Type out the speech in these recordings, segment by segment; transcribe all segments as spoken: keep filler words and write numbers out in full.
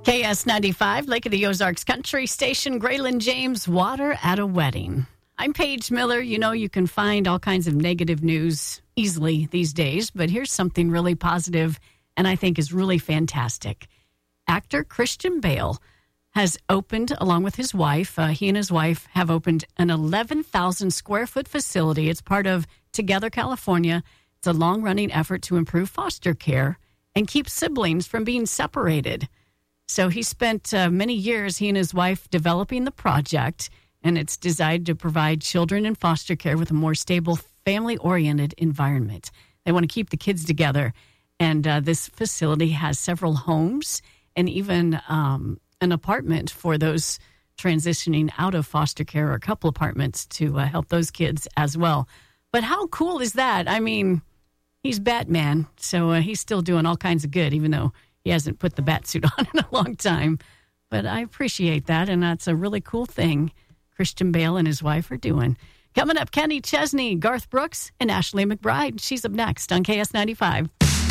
K S ninety-five, Lake of the Ozarks Country Station, Graylin James, water at a wedding. I'm Paige Miller. You know, you can find all kinds of negative news easily these days, but here's something really positive and I think is really fantastic. Actor Christian Bale has opened, along with his wife, uh, he and his wife have opened an eleven thousand square foot facility. It's part of Together California. It's a long-running effort to improve foster care and keep siblings from being separated. So he spent uh, many years, he and his wife, developing the project, and it's designed to provide children in foster care with a more stable, family-oriented environment. They want to keep the kids together, and uh, this facility has several homes and even um, an apartment for those transitioning out of foster care, or a couple apartments to uh, help those kids as well. But how cool is that? I mean, he's Batman, so uh, he's still doing all kinds of good, even though he hasn't put the bat suit on in a long time. But I appreciate that, and that's a really cool thing Christian Bale and his wife are doing. Coming up, Kenny Chesney, Garth Brooks, and Ashley McBride. She's up next on K S ninety-five.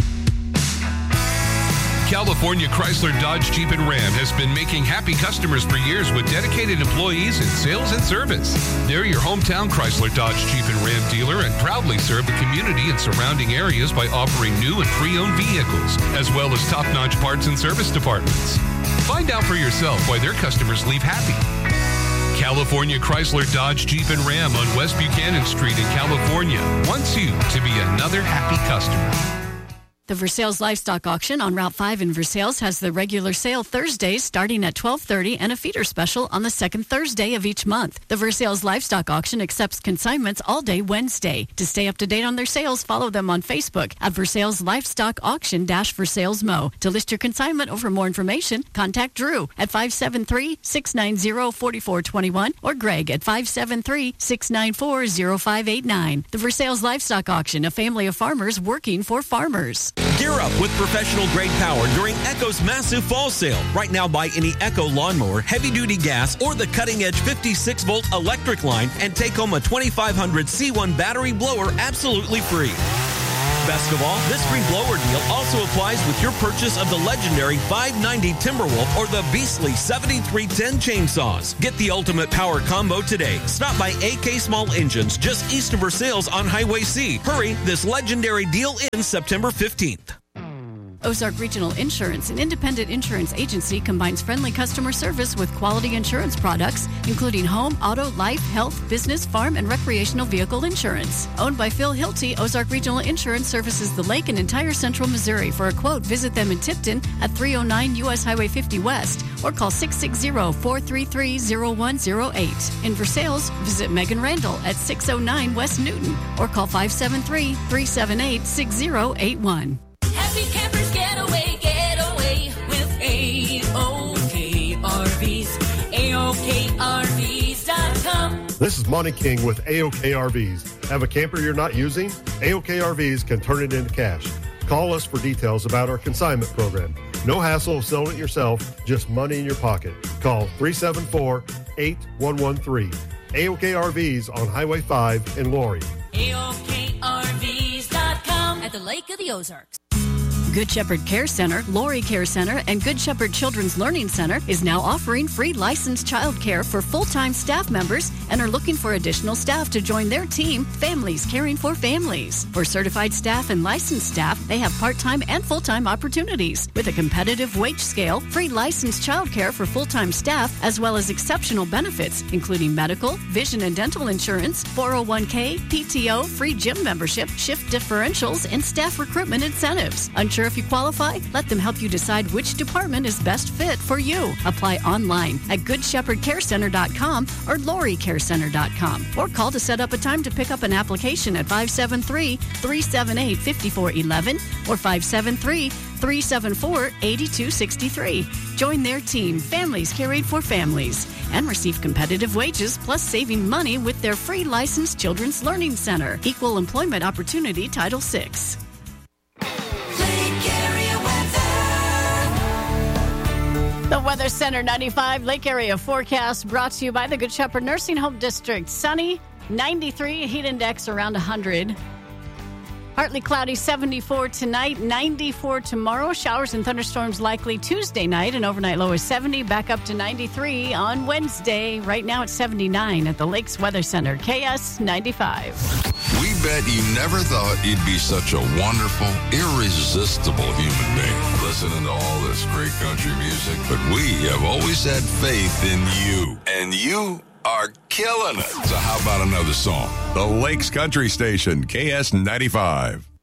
California Chrysler Dodge Jeep and Ram has been making happy customers for years with dedicated employees in sales and service. They're your hometown Chrysler Dodge Jeep and Ram dealer and proudly serve the community and surrounding areas by offering new and pre-owned vehicles, as well as top-notch parts and service departments. Find out for yourself why their customers leave happy. California Chrysler Dodge Jeep and Ram on West Buchanan Street in California wants you to be another happy customer. The Versailles Livestock Auction on Route five in Versailles has the regular sale Thursdays starting at twelve thirty and a feeder special on the second Thursday of each month. The Versailles Livestock Auction accepts consignments all day Wednesday. To stay up to date on their sales, follow them on Facebook at Versailles Livestock Auction Versailles Mo. To list your consignment or for more information, contact Drew at five seven three, six nine zero, four four two one or Greg at five seven three, six nine four, zero five eight nine. The Versailles Livestock Auction, a family of farmers working for farmers. Gear up with professional-grade power during Echo's massive fall sale. Right now, buy any Echo lawnmower, heavy-duty gas, or the cutting-edge fifty-six volt electric line and take home a twenty-five hundred C one battery blower absolutely free. Best of all, this free blower deal also applies with your purchase of the legendary five ninety Timberwolf or the beastly seventy-three ten chainsaws. Get the ultimate power combo today. Stop by A K Small Engines just east of Versailles on Highway C. Hurry, this legendary deal ends September fifteenth. Ozark Regional Insurance, an independent insurance agency, combines friendly customer service with quality insurance products, including home, auto, life, health, business, farm, and recreational vehicle insurance. Owned by Phil Hilty, Ozark Regional Insurance services the lake and entire central Missouri. For a quote, visit them in Tipton at three oh nine U S Highway fifty West or call six six zero, four three three, zero one zero eight. In Versailles, visit Megan Randall at six oh nine West Newton or call five seven three, three seven eight, six zero eight one. Happy campers get away, get away with A O K R Vs. A O K R Vs dot com. This is Monty King with A O K R Vs. Have a camper you're not using? A O K R Vs can turn it into cash. Call us for details about our consignment program. No hassle of selling it yourself, just money in your pocket. Call three seven four, eight one one three. A O K R Vs on Highway five in Laurie. A O K R Vs dot com at the Lake of the Ozarks. Good Shepherd Care Center, Laurie Care Center, and Good Shepherd Children's Learning Center is now offering free licensed child care for full-time staff members and are looking for additional staff to join their team, Families Caring for Families. For certified staff and licensed staff, they have part-time and full-time opportunities with a competitive wage scale, free licensed child care for full-time staff, as well as exceptional benefits, including medical, vision and dental insurance, four oh one k, P T O, free gym membership, shift differentials, and staff recruitment incentives. Unsure if you qualify? Let them help you decide which department is best fit for you. Apply online at good shepherd care center dot com or laurie care center dot com or call to set up a time to pick up an application at five seven three, three seven eight, five four one one or five seven three, three seven four, eight two six three. Join their team, Families Caring for Families, and receive competitive wages plus saving money with their free licensed Children's Learning Center. Equal Employment Opportunity Title six. The Weather Center ninety-five Lake Area forecast brought to you by the Good Shepherd Nursing Home District. Sunny, ninety-three, heat index around one hundred. Partly cloudy, seventy-four tonight, ninety-four tomorrow. Showers and thunderstorms likely Tuesday night. An overnight low is seventy, back up to ninety-three on Wednesday. Right now it's seventy-nine at the Lakes Weather Center. K S ninety-five. We bet you never thought you'd be such a wonderful, irresistible human being, listening to all this great country music. But we have always had faith in you, and you are killing it. So how about another song? The Lakes Country Station, K S ninety-five.